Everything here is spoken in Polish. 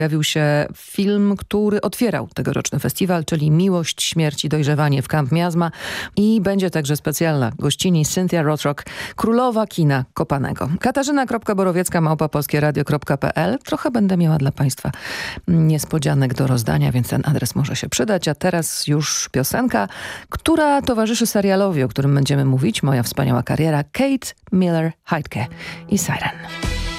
Pojawił się film, który otwierał tegoroczny festiwal, czyli Miłość, śmierć i dojrzewanie w Camp Miasma i będzie także specjalna gościni Cynthia Rothrock, królowa kina kopanego. Katarzyna.borowiecka@polskieradio.pl. Trochę będę miała dla Państwa niespodzianek do rozdania, więc ten adres może się przydać. A teraz już piosenka, która towarzyszy serialowi, o którym będziemy mówić. Moja wspaniała kariera. Kate Miller-Heidke i Siren.